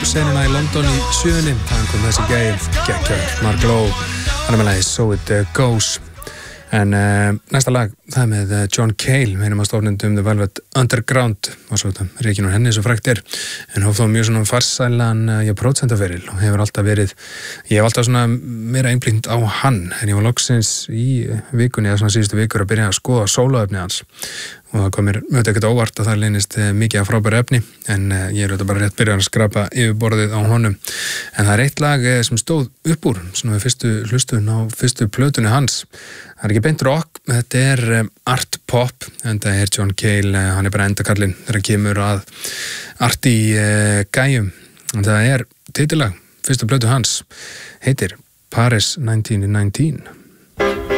senuna í London í 7. Þannig kom þessi geggjaður Mark Lowe, hann með lagið So It Goes. En næsta lag, það með John Cale, einum af stofnendum The Velvet Underground, og svo þetta reikin úr henni svo frægt en hóf þó mjög svona farsælan prótsentaferil og hefur alltaf verið, ég hef alltaf svona meira einblínt á hann, en ég var loksins í vikunni, eða svona síðustu vikur að byrja að skoða sólóefni hans. Og það kom mér mjög ekkert óvart að það leynist mikið af frábæru efni, en ég auðvitað bara rétt byrjað að skrapa yfirborðið á honum. En það eitt lag sem stóð upp úr, svona við fyrstu hlustun á fyrstu plötunni hans. Það ekki beint rock, þetta art pop, en það John Cale, hann bara endakallinn þegar kemur að arti gæjum. En það titillag, fyrstu plötu hans, heitir Paris 1919.